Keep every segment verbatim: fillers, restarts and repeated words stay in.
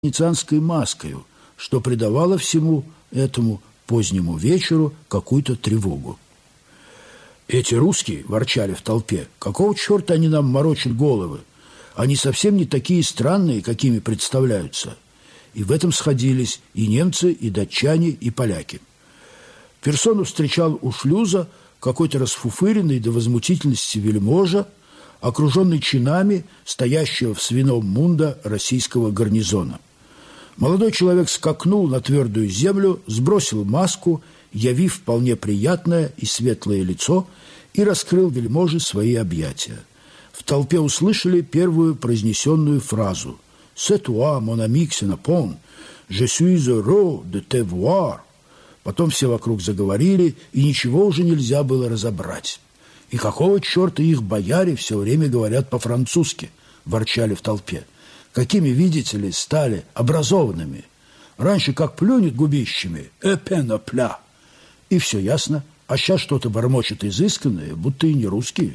венецианской маскою, что придавало всему этому позднему вечеру какую-то тревогу. «Эти русские, – ворчали в толпе, – какого черта они нам морочат головы? Они совсем не такие странные, какими представляются». И в этом сходились и немцы, и датчане, и поляки. Персону встречал у шлюза какой-то расфуфыренный до возмутительности вельможа, окруженный чинами стоящего в свином мундо российского гарнизона. Молодой человек скакнул на твердую землю, сбросил маску, явив вполне приятное и светлое лицо, и раскрыл вельможе свои объятия. В толпе услышали первую произнесенную фразу «C'est toi, mon ami Xenopon, je suis heureux de te voir». Потом все вокруг заговорили, и ничего уже нельзя было разобрать. «И какого черта их бояре все время говорят по-французски?» – ворчали в толпе. «Какими, видите ли, стали образованными? Раньше как плюнет губищами – эпенопля». И все ясно, а сейчас что-то бормочет изысканное, будто и не русские.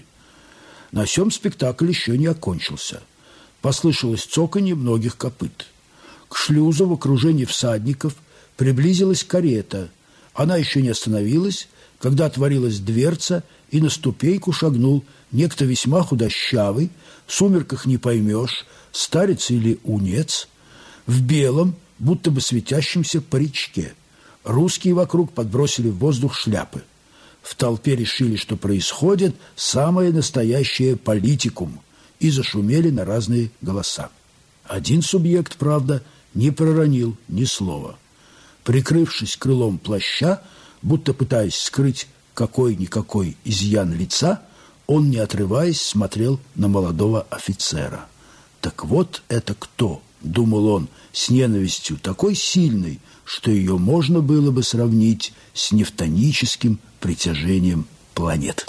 На сём спектакль еще не окончился. Послышалось цоканье многих копыт. К шлюзу в окружении всадников приблизилась карета. Она еще не остановилась, когда отворилась дверца, и на ступеньку шагнул некто весьма худощавый, в сумерках не поймешь, старец или унец, в белом, будто бы светящемся паричке. Русские вокруг подбросили в воздух шляпы. В толпе решили, что происходит самое настоящее политикум, и зашумели на разные голоса. Один субъект, правда, не проронил ни слова. Прикрывшись крылом плаща, будто пытаясь скрыть какой-никакой изъян лица, он, не отрываясь, смотрел на молодого офицера. «Так вот это кто?» – думал он, с ненавистью такой сильной, что ее можно было бы сравнить с нефтоническим притяжением планет.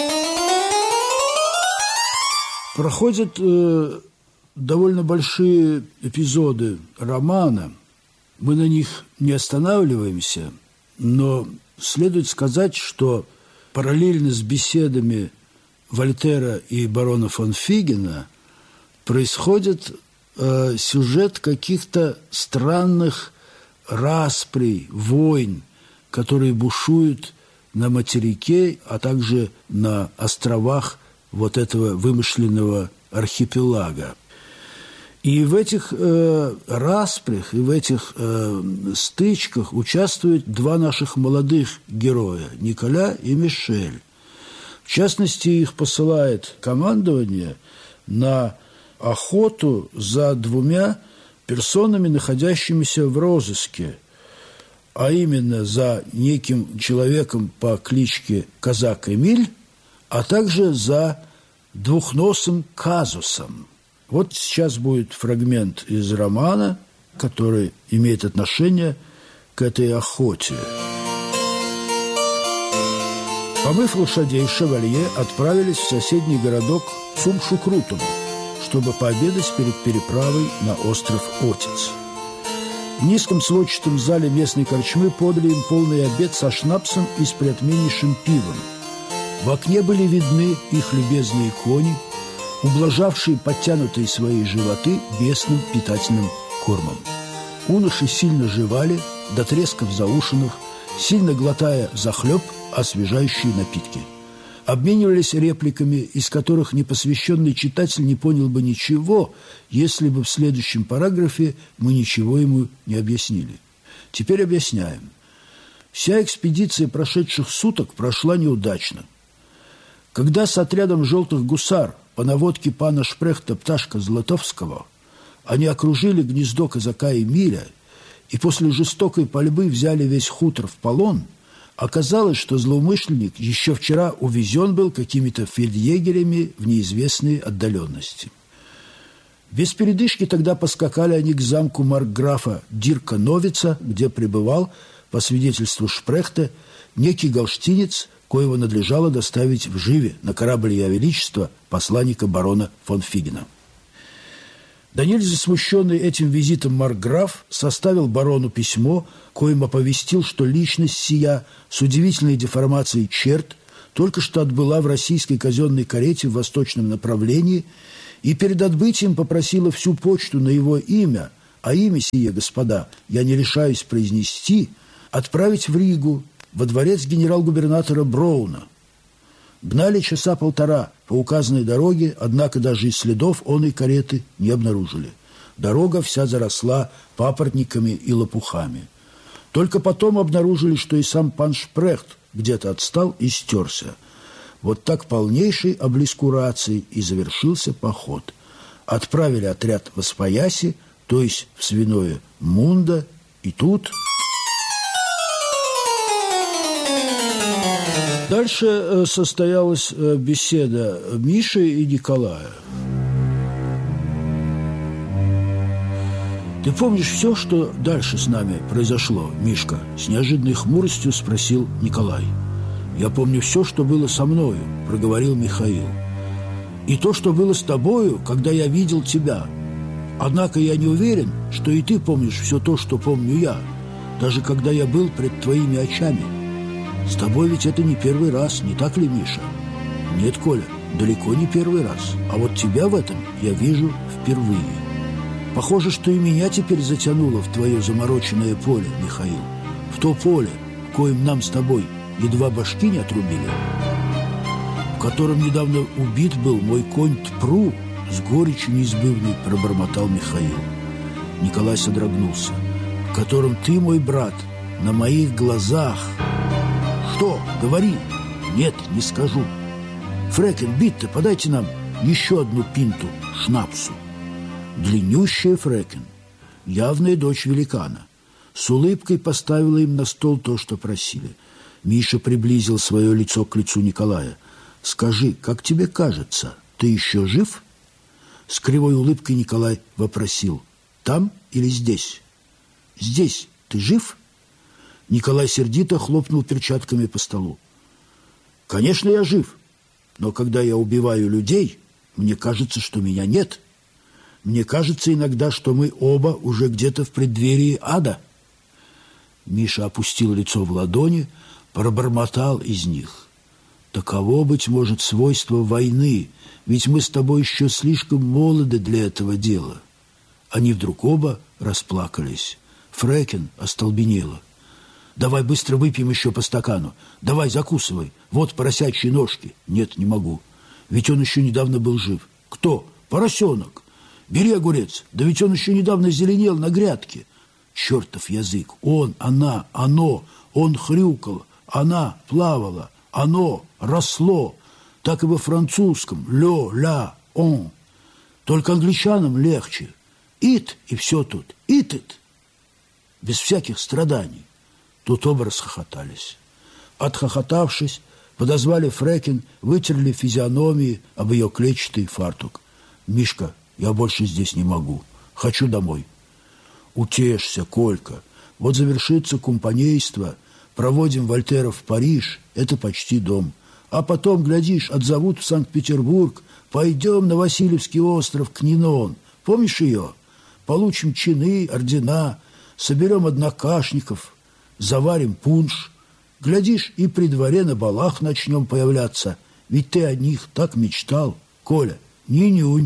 Проходят э, довольно большие эпизоды романа. Мы на них не останавливаемся, но следует сказать, что параллельно с беседами Вольтера и барона фон Фигена происходит э, сюжет каких-то странных расприй, войн, которые бушуют на материке, а также на островах вот этого вымышленного архипелага. И в этих э, распрях, и в этих э, стычках участвуют два наших молодых героя – Николя и Мишель. В частности, их посылает командование на охоту за двумя персонами, находящимися в розыске, а именно за неким человеком по кличке Казак Эмиль, а также за двухносым казусом. Вот сейчас будет фрагмент из романа, который имеет отношение к этой охоте. Помыв лошадей, шевалье отправились в соседний городок Цумшукрутум, чтобы пообедать перед переправой на остров Отец. В низком сводчатом зале местной корчмы подали им полный обед со шнапсом и с приотменнейшим пивом. В окне были видны их любезные кони, ублажавшие подтянутые свои животы местным питательным кормом. Уноши сильно жевали, до треска в заушинах, сильно глотая взахлеб освежающие напитки. Обменивались репликами, из которых непосвященный читатель не понял бы ничего, если бы в следующем параграфе мы ничего ему не объяснили. Теперь объясняем. Вся экспедиция прошедших суток прошла неудачно. Когда с отрядом «желтых гусар» по наводке пана Шпрехта Пташка Златовского они окружили гнездо казака Эмиля и после жестокой пальбы взяли весь хутор в полон, оказалось, что злоумышленник еще вчера увезен был какими-то фельдъегерями в неизвестные отдаленности. Без передышки тогда поскакали они к замку маркграфа Дирка Новица, где пребывал, по свидетельству Шпрехта, некий галштинец, коего надлежало доставить в живе на корабль Ее Величества посланника барона фон Фигена. Да нельзя смущенный этим визитом маркграф составил барону письмо, коим оповестил, что личность сия с удивительной деформацией черт только что отбыла в российской казенной карете в восточном направлении и перед отбытием попросила всю почту на его имя а имя сие, господа, я не решаюсь произнести, отправить в Ригу, во дворец генерал-губернатора Броуна. Гнали часа полтора по указанной дороге, однако даже и следов оной кареты не обнаружили. Дорога вся заросла папоротниками и лопухами. Только потом обнаружили, что и сам пан Шпрехт где-то отстал и стерся. Вот так полнейшей облискурацией и завершился поход. Отправили отряд в Освояси, то есть в свиное Мундо, и тут... Дальше состоялась беседа Миши и Николая. «Ты помнишь все, что дальше с нами произошло, Мишка?» С неожиданной хмуростью спросил Николай. «Я помню все, что было со мною», – проговорил Михаил. «И то, что было с тобою, когда я видел тебя. Однако я не уверен, что и ты помнишь все то, что помню я, даже когда я был пред твоими очами. С тобой ведь это не первый раз, не так ли, Миша?» «Нет, Коля, далеко не первый раз. А вот тебя в этом я вижу впервые. Похоже, что и меня теперь затянуло в твое замороченное поле, Михаил. В то поле, коим нам с тобой едва башки не отрубили, в котором недавно убит был мой конь Тпру, с горечью неизбывной пробормотал Михаил. Николай содрогнулся. В котором ты, мой брат, на моих глазах... Что? Говори. Нет, не скажу. Фрекен, Битте, подайте нам еще одну пинту шнапсу. Длиннющая Фрекен, явная дочь великана, с улыбкой поставила им на стол то, что просили. Миша приблизил свое лицо к лицу Николая. «Скажи, как тебе кажется, ты еще жив?» С кривой улыбкой Николай вопросил. «Там или здесь?» «Здесь. Ты жив?» Николай сердито хлопнул перчатками по столу. «Конечно, я жив, но когда я убиваю людей, мне кажется, что меня нет. Мне кажется иногда, что мы оба уже где-то в преддверии ада». Миша опустил лицо в ладони, пробормотал из них. «Таково, быть может, свойство войны, ведь мы с тобой еще слишком молоды для этого дела». Они вдруг оба расплакались. Фрекен остолбенела. «Давай быстро выпьем еще по стакану. Давай, закусывай. Вот поросячьи ножки». «Нет, не могу. Ведь он еще недавно был жив». «Кто? Поросенок. Бери огурец. Да ведь он еще недавно зеленел на грядке». Чертов язык. Он, она, оно. Он хрюкал. Она плавала. Оно росло. Так и во французском. Лё, ля, он. Только англичанам легче. Ит, и все тут. Итит. Без всяких страданий. Тут оба расхохотались. Отхохотавшись, подозвали Фрекен, вытерли физиономии об ее клетчатый фартук. «Мишка, я больше здесь не могу. Хочу домой». «Утешься, Колька. Вот завершится компанейство, проводим Вольтера в Париж, это почти дом. А потом, глядишь, отзовут в Санкт-Петербург, пойдем на Васильевский остров к Нинон. Помнишь ее? Получим чины, ордена, соберем однокашников, заварим пунш. Глядишь, и при дворе на балах начнем появляться. Ведь ты о них так мечтал, Коля, не нюнь».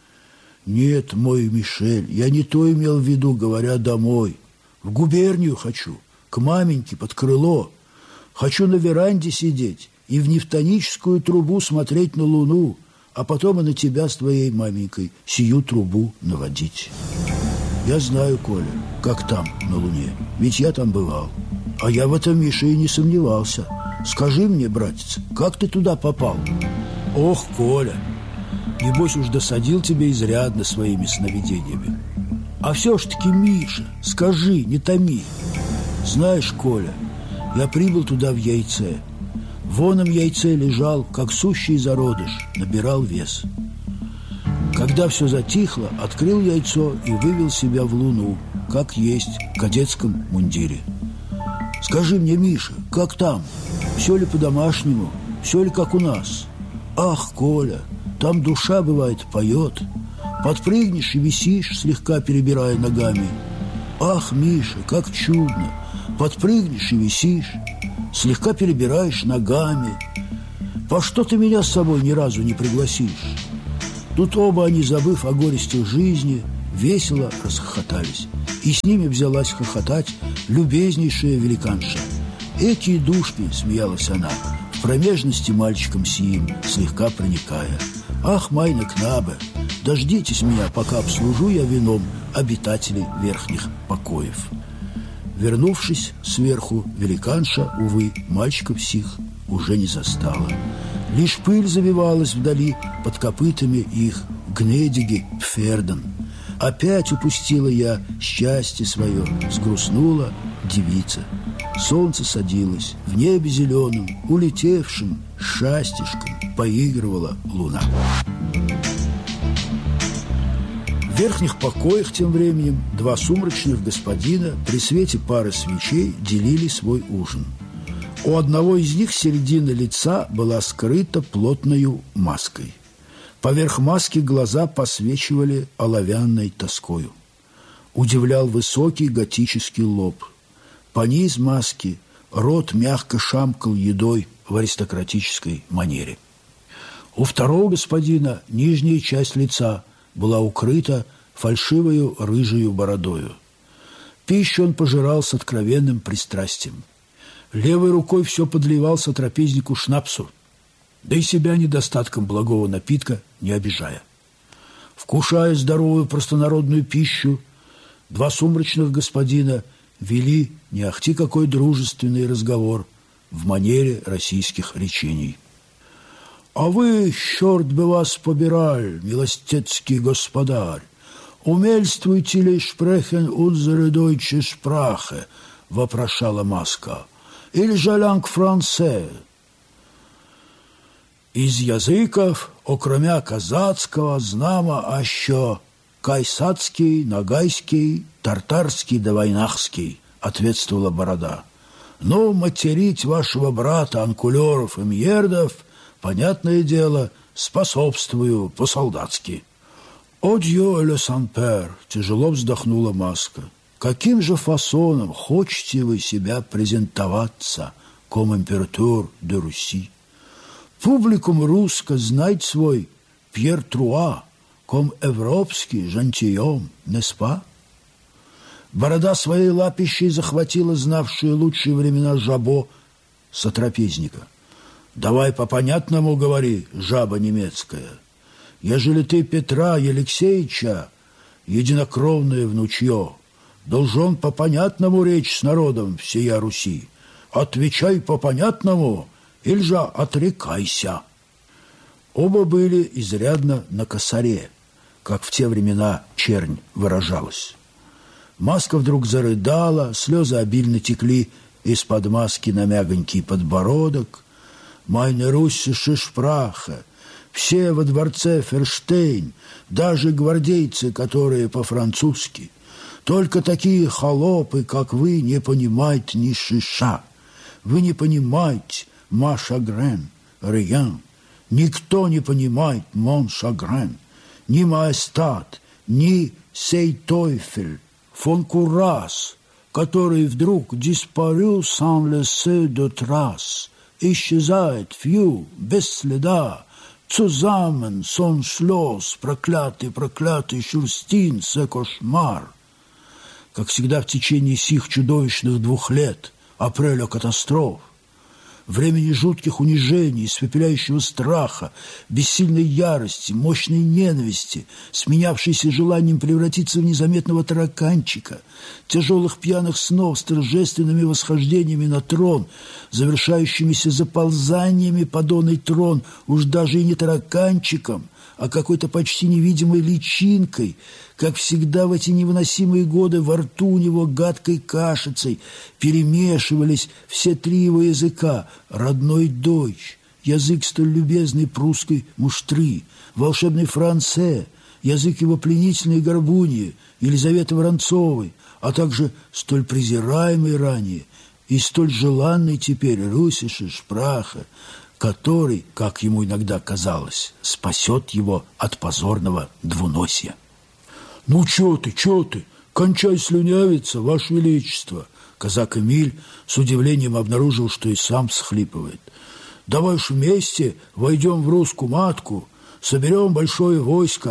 «Нет, мой Мишель, я не то имел в виду, говоря домой. В губернию хочу, к маменьке под крыло. Хочу на веранде сидеть и в нефтоническую трубу смотреть на луну, а потом и на тебя с твоей маменькой сию трубу наводить». «Я знаю, Коля, как там, на луне, ведь я там бывал. А я в этом, Миша, и не сомневался. Скажи мне, братец, как ты туда попал?» «Ох, Коля, небось уж досадил тебе изрядно своими сновидениями. А все ж таки, Миша, скажи, не томи. Знаешь, Коля, я прибыл туда в яйце. В оном яйце лежал, как сущий зародыш, набирал вес. Когда все затихло, открыл яйцо и вывел себя в луну, как есть, в кадетском мундире. Скажи мне, Миша, как там? Все ли по-домашнему? Все ли как у нас? Ах, Коля, там душа, бывает, поет. Подпрыгнешь и висишь, слегка перебирая ногами. Ах, Миша, как чудно! Подпрыгнешь и висишь, слегка перебираешь ногами. По что ты меня с собой ни разу не пригласишь? Тут оба они, забыв о горестях жизни, весело расхохотались. И с ними взялась хохотать любезнейшая великанша. «Эки душпи!» – смеялась она, в промежности мальчиком сиим, слегка проникая. «Ах, майна кнабе! Дождитесь меня, пока обслужу я вином обитателей верхних покоев». Вернувшись сверху, великанша, увы, мальчиков сих уже не застала. Лишь пыль завивалась вдали под копытами их гнедиги пферден. Опять упустила я счастье свое, сгрустнула девица. Солнце садилось, в небе зеленом, улетевшим шастишком поигрывала луна. В верхних покоях тем временем два сумрачных господина при свете пары свечей делили свой ужин. У одного из них середина лица была скрыта плотною маской. Поверх маски глаза посвечивали оловянной тоскою. Удивлял высокий готический лоб. Пониз маски рот мягко шамкал едой в аристократической манере. У второго господина нижняя часть лица была укрыта фальшивою рыжею бородою. Пищу он пожирал с откровенным пристрастием. Левой рукой все подливал сотрапезнику шнапсу, да и себя недостатком благого напитка не обижая. Вкушая здоровую простонародную пищу, два сумрачных господина вели не ахти какой дружественный разговор в манере российских речений. «А вы, черт бы вас побираль, милостецкий господарь, умельствуйте ли шпрехен unsere deutsche Sprache?» – вопрошала маска. «Или жалянг франце?» «Из языков, окромя казацького, знамо, а що кайсацкий, нагайский, тартарский да войнахский», – ответствовала борода. «Ну, материть вашего брата Анкулеров и Мьердов, понятное дело, способствую по-солдатски». «О Дьё ле сан-пер!» – тяжело вздохнула маска. «Каким же фасоном хочете вы себя презентоваться, ком император де Руси? Публикум русско знать свой Пьер Труа, ком европский жантием, не спа?» Борода своей лапищей захватила знавшие лучшие времена жабо сотрапезника. «Давай по-понятному говори, жаба немецкая. Ежели ты Петра Елексеевича, единокровное внучье, должен по-понятному речь с народом всея Руси. Отвечай по-понятному, или же отрекайся». Оба были изрядно на косаре, как в те времена чернь выражалась. Маска вдруг зарыдала, слезы обильно текли из-под маски на мягонький подбородок. «Майне руссische Sprache, все во дворце Ферштейн, даже гвардейцы, которые по-французски. Только такие холопы, как вы, не понимают ни шиша. Вы не понимаете ма шагрен, rien. Никто не понимает мон шагрен. Ни маэстат, ни сей тойфель, фон Курас, который вдруг диспарю sans laisser de trace, исчезает, фью, без следа. Zusammen, сон шлёс, проклятый, проклятый Шурстин, се кошмар. Как всегда в течение сих чудовищных двух лет, апреля катастроф, времени жутких унижений, испепеляющего страха, бессильной ярости, мощной ненависти, сменявшейся желанием превратиться в незаметного тараканчика, тяжелых пьяных снов с торжественными восхождениями на трон, завершающимися заползаниями под оный трон уж даже и не тараканчиком, а какой-то почти невидимой личинкой, как всегда в эти невыносимые годы во рту у него гадкой кашицей перемешивались все три его языка: родной дойч, язык столь любезный прусской муштры, волшебный франце, язык его пленительной горбуньи Елизаветы Воронцовой, а также столь презираемый ранее и столь желанный теперь руссische Sprache, который, как ему иногда казалось, спасет его от позорного двуносия. «Ну, чё ты, чё ты? Кончай слюнявиться, Ваше Величество!» Казак Эмиль с удивлением обнаружил, что и сам всхлипывает. «Давай ж вместе войдем в русскую матку, соберем большое войско,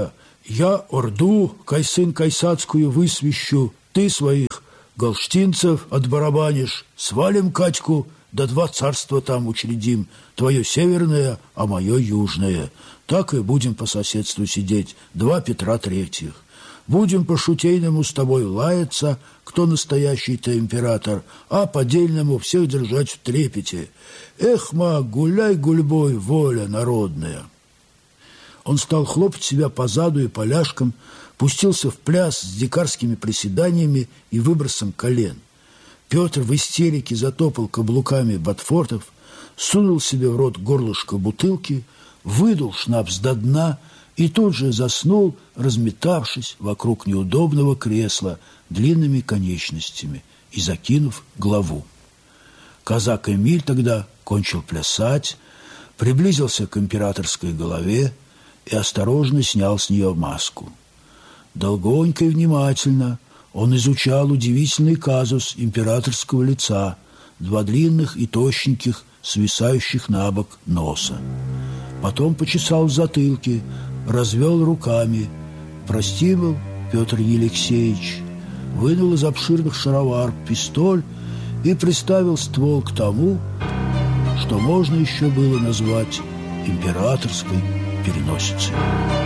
Я Орду, кайсын кайсацкую высвещу, ты своих галштинцев отбарабанишь, свалим Катьку, да два царства там учредим, твое северное, а мое южное. Так и будем по соседству сидеть, два Петра Третьих. Будем по-шутейному с тобой лаяться, кто настоящий-то император, а по-дельному всех держать в трепете. Эх, ма, гуляй гульбой, воля народная!» Он стал хлопать себя по заду и поляшкам, пустился в пляс с дикарскими приседаниями и выбросом колен. Петр в истерике затопал каблуками ботфортов, сунул себе в рот горлышко бутылки, выдул шнапс до дна и тут же заснул, разметавшись вокруг неудобного кресла длинными конечностями и закинув главу. Казак Эмиль тогда кончил плясать, приблизился к императорской голове и осторожно снял с нее маску. Долгонько и внимательно он изучал удивительный казус императорского лица, два длинных и тощеньких, свисающих на бок носа. Потом почесал в затылке, развел руками. «Прости, был, Петр Елексеевич», вынул из обширных шаровар пистоль и приставил ствол к тому, что можно еще было назвать императорской переносицей.